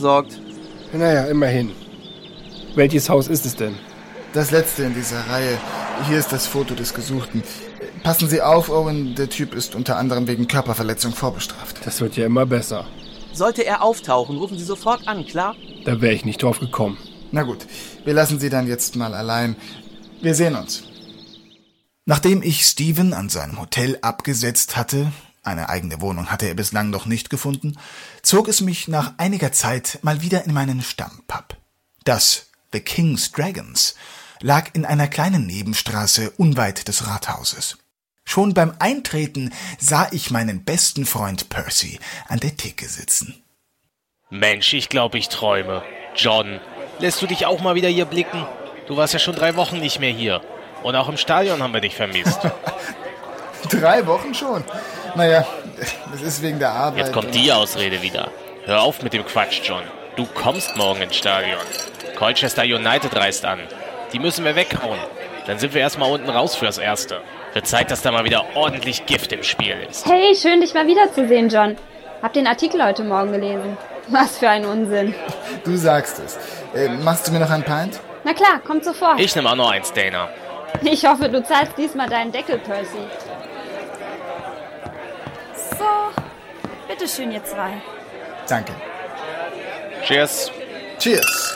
besorgt. Naja, immerhin. Welches Haus ist es denn? Das letzte in dieser Reihe. Hier ist das Foto des Gesuchten. Passen Sie auf, Owen, der Typ ist unter anderem wegen Körperverletzung vorbestraft. Das wird ja immer besser. Sollte er auftauchen, rufen Sie sofort an, klar? Da wäre ich nicht drauf gekommen. Na gut, wir lassen Sie dann jetzt mal allein. Wir sehen uns. Nachdem ich Steven an seinem Hotel abgesetzt hatte, eine eigene Wohnung hatte er bislang noch nicht gefunden, zog es mich nach einiger Zeit mal wieder in meinen Stammpub. Das The King's Dragons lag in einer kleinen Nebenstraße unweit des Rathauses. Schon beim Eintreten sah ich meinen besten Freund Percy an der Theke sitzen. Mensch, ich glaube, ich träume. John, lässt du dich auch mal wieder hier blicken? Du warst ja schon 3 Wochen nicht mehr hier. Und auch im Stadion haben wir dich vermisst. 3 Wochen schon? Naja, das ist wegen der Arbeit. Jetzt kommt die Ausrede wieder. Hör auf mit dem Quatsch, John. Du kommst morgen ins Stadion. Colchester United reist an. Die müssen wir weghauen. Dann sind wir erstmal unten raus fürs Erste. Wird Zeit, dass da mal wieder ordentlich Gift im Spiel ist. Hey, schön dich mal wiederzusehen, John. Hab den Artikel heute Morgen gelesen. Was für ein Unsinn. Du sagst es. Machst du mir noch ein Pint? Na klar, kommt sofort. Ich nehme auch noch eins, Dana. Ich hoffe, du zahlst diesmal deinen Deckel, Percy. So, bitteschön, ihr zwei. Danke. Cheers. Cheers.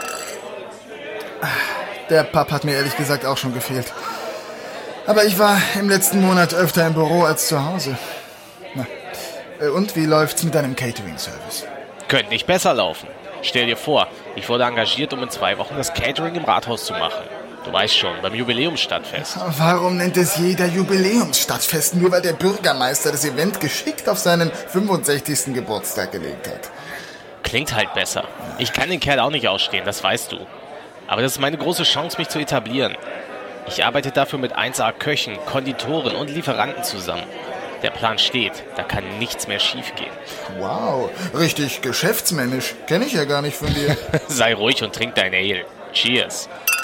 Der Pub hat mir ehrlich gesagt auch schon gefehlt. Aber ich war im letzten Monat öfter im Büro als zu Hause. Na, und wie läuft's mit deinem Catering-Service? Könnte nicht besser laufen. Stell dir vor, ich wurde engagiert, um in 2 Wochen das Catering im Rathaus zu machen. Du weißt schon, beim Jubiläumsstadtfest. Warum nennt es jeder Jubiläumsstadtfest? Nur weil der Bürgermeister das Event geschickt auf seinen 65. Geburtstag gelegt hat. Klingt halt besser. Ich kann den Kerl auch nicht ausstehen, das weißt du. Aber das ist meine große Chance, mich zu etablieren. Ich arbeite dafür mit 1A-Köchen, Konditoren und Lieferanten zusammen. Der Plan steht, da kann nichts mehr schiefgehen. Wow, richtig geschäftsmännisch. Kenne ich ja gar nicht von dir. Sei ruhig und trink dein Ale. Cheers.